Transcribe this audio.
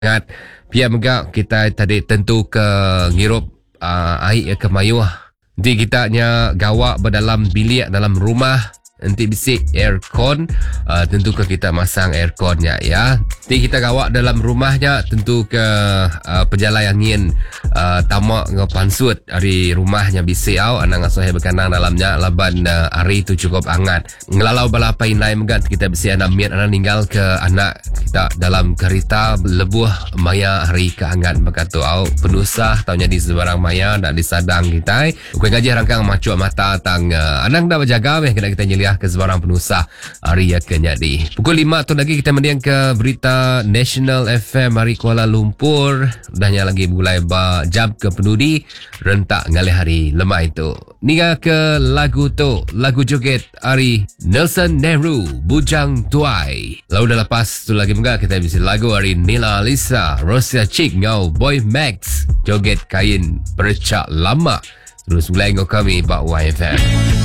Ingat, pihak megak kita tadi tentu ke ngirup air ke mayuh. Nanti kita nya gawak berdalam bilik dalam rumah. Nanti bisik aircon, tentu ke kita masang airconnya ya. Nanti kita gawak dalam rumahnya, tentu ke penjalai angin tamak ngepansut dari rumahnya bisik au anang asohe berkanang dalamnya laban hari itu cukup hangat. Ngelalau balapai nai megat kita bisik anak miat anak tinggal ke anak kita dalam kereta lebuh maya hari kehangat berkatu au penusah taunya di sebarang maya dan di sadang kita. Kau ngaji rangkang macuak mata tang anang dah berjaga meh kena kita nyeliah ke sebarang penusah hari akan jadi. Pukul 5 tu lagi kita mendiang ke berita National FM hari Kuala Lumpur. Dahnya lagi mulai jam ke penudi rentak ngalih hari lemah itu. Niga ke lagu tu, lagu joget hari Nelson Nehru Bujang Tuai. Lalu dah lepas tu lagi enggak kita bisa lagu hari Nila Lisa Rosia Chick ngau Boy Max joget kain bercak lama. Terus mulai ngau kami Pak YFM.